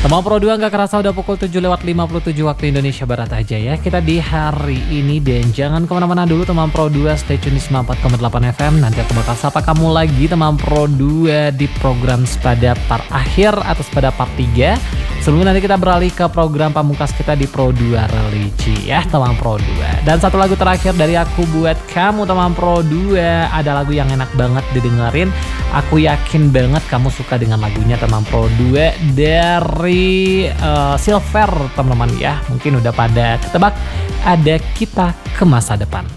Teman Pro 2 nggak kerasa udah pukul 7:57 waktu Indonesia Barat aja ya. Kita di hari ini dan jangan kemana-mana dulu teman Pro 2, stay tune di 94,8 FM. Nanti aku bakal sapa kamu lagi teman Pro 2 di program pada part akhir atau pada part 3. Sebelum nanti kita beralih ke program pamungkas kita di Pro 2 Religi ya teman Pro 2. Dan satu lagu terakhir dari aku buat kamu teman Pro 2. Ada lagu yang enak banget didengerin. Aku yakin banget kamu suka dengan lagunya teman Pro 2 dari Silver teman-teman ya. Mungkin udah pada ketebak, ada Kita ke Masa Depan.